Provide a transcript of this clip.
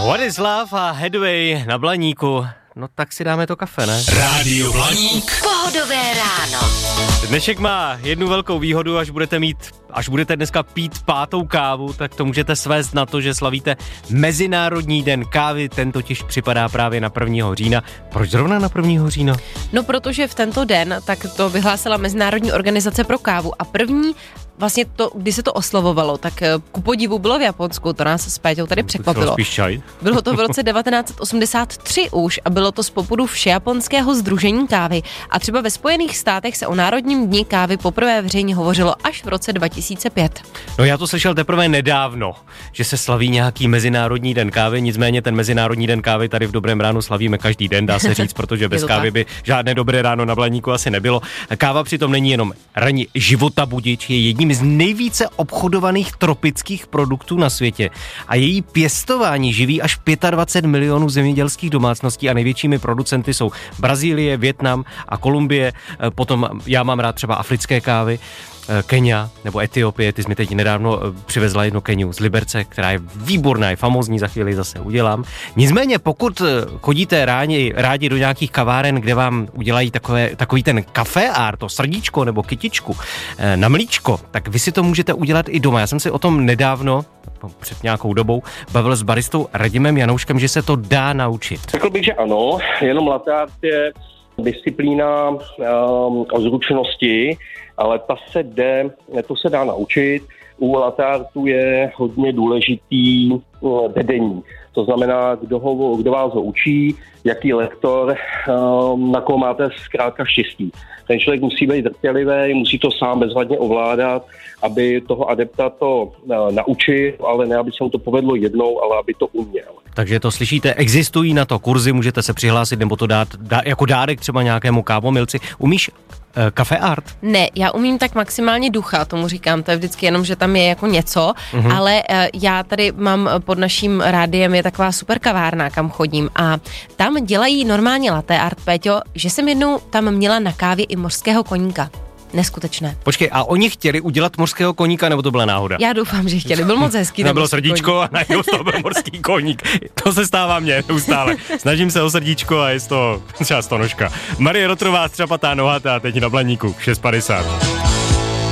What is Love a Headway na Blaníku. No tak si dáme to kafe, ne? Rádio Blaník. Pohodové ráno. Dnešek má jednu velkou výhodu, až budete dneska pít 5. kávu, tak to můžete svést na to, že slavíte Mezinárodní den kávy, ten totiž připadá právě na 1. října. Proč zrovna na 1. října? No protože v tento den tak to vyhlásila Mezinárodní organizace pro kávu a první vlastně to, když se to oslavovalo, tak ku podivu bylo v Japonsku, to nás s Péťou tady překvapilo. Bylo to v roce 1983 už a bylo to z popudu Všejaponského sdružení kávy a třeba ve Spojených státech se o Národním dni kávy poprvé veřejně hovořilo až v roce 2005. No já to slyšel teprve nedávno, že se slaví nějaký Mezinárodní den kávy, nicméně ten Mezinárodní den kávy tady v Dobrém ránu slavíme každý den, dá se říct, protože bez kávy by žádné dobré ráno na Blaníku asi nebylo. Káva přitom není jenom ranní životabudič, je jedním z nejvíce obchodovaných tropických produktů na světě a její pěstování živí až 25 milionů zemědělských domácností a největšími producenty jsou Brazílie, Vietnam a Kolumbie, potom já mám rád třeba africké kávy, Kenia nebo Etiopie, ty jsi mi teď nedávno přivezla jednu Keniu z Liberce, která je výborná, je famózní, za chvíli zase udělám. Nicméně pokud chodíte rádi do nějakých kaváren, kde vám udělají takový ten café art, to srdíčko nebo kytičku na mlíčko, tak vy si to můžete udělat i doma. Já jsem si o tom nedávno, před nějakou dobou, bavil s baristou Radimem Janouškem, že se to dá naučit. Řekl bych, že ano, jenom latte art je disciplína o zručnosti, ale to se dá naučit. U latte artu je hodně důležitý vedení. To znamená, kdo vás ho učí, jaký lektor, na koho máte zkrátka štěstí. Ten člověk musí být trpělivý, musí to sám bezvadně ovládat, aby toho adepta to naučil, ale ne, aby se mu to povedlo jednou, ale aby to uměl. Takže to slyšíte, existují na to kurzy, můžete se přihlásit nebo to dát jako dárek třeba nějakému kávomilci. Umíš café art? Ne, já umím tak maximálně ducha, tomu říkám, to je vždycky jenom, že tam je jako něco, ale já tady mám pod naším rádiem je taková super kavárna, kam chodím a tam dělají normálně latte art, Péťo, že jsem jednou tam měla na kávě i mořského koníka. Neskutečné. Počkej, a oni chtěli udělat mořského koníka, nebo to byla náhoda? Já doufám, že chtěli, byl moc hezký. Bylo srdíčko koník. A najednou to byl mořský koník. To se stává mně neustále. Snažím se o srdíčko a je z toho třeba stonožka. Marie Rotrová, Střapatá nohata, teď na Blaníku, 6:50.